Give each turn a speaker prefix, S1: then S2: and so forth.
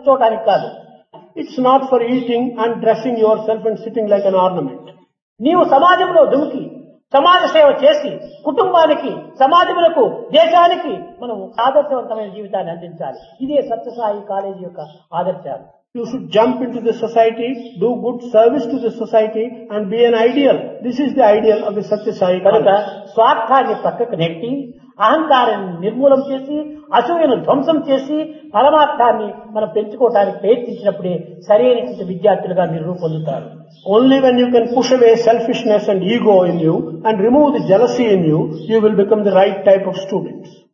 S1: కూర్చోవడానికి కాదు.
S2: It's not for eating and dressing yourself and sitting like an ornament.
S1: నీవు సమాజంలో దుమికి సమాజ సేవ చేసి కుటుంబానికి సమాజములకు దేశానికి మనం ఆదర్శవంతమైన జీవితాన్ని అందించాలి. ఇదే సత్యసాయి కాలేజీ యొక్క ఆదర్శాలు.
S2: You should jump into the society, do good service to the society and be an ideal. This is the ideal of the Satya Sai
S1: కనుక
S2: College.
S1: స్వార్థాన్ని పక్కకు నెట్టి అహంకారాన్ని నిర్మూలం చేసి అసూయను ధ్వంసం చేసి పరమార్థాన్ని మనం పెంచుకోవడానికి ప్రయత్నించినప్పుడే సరైనటువంటి విద్యార్థులుగా మీరు రూపొందుతారు.
S2: Only when you can push away selfishness and ego in you and remove the jealousy in you, you will become the right type of students.